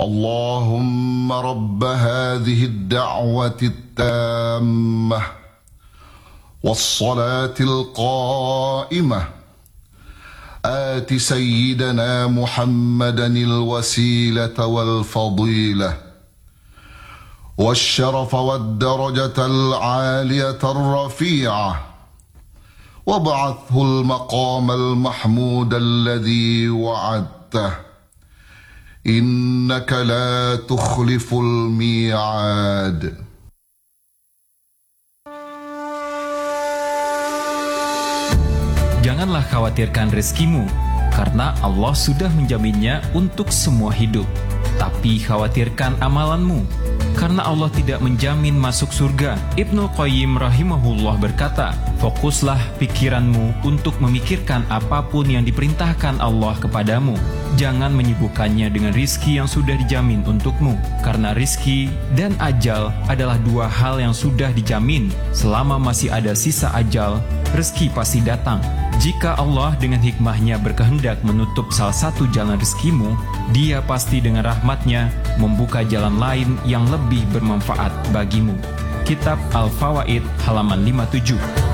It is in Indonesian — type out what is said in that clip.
اللهم رب هذه الدعوة التامة والصلاة القائمة آت سيدنا محمدا الوسيلة والفضيلة والشرف والدرجة العالية الرفيعة وابعثه المقام المحمود الذي وعدته إنك لا تخلف الميعاد. Janganlah khawatirkan rezekimu, karena Allah sudah menjaminnya untuk semua hidup. Tapi khawatirkan amalanmu, karena Allah tidak menjamin masuk surga. Ibnu Qayyim rahimahullah berkata, fokuslah pikiranmu untuk memikirkan apapun yang diperintahkan Allah kepadamu. Jangan menyibukkannya dengan rizki yang sudah dijamin untukmu, karena rizki dan ajal adalah dua hal yang sudah dijamin. Selama masih ada sisa ajal, rezeki pasti datang. Jika Allah dengan hikmahnya berkehendak menutup salah satu jalan rezekimu, Dia pasti dengan rahmatnya membuka jalan lain yang lebih bermanfaat bagimu. Kitab Al-Fawaid halaman 57.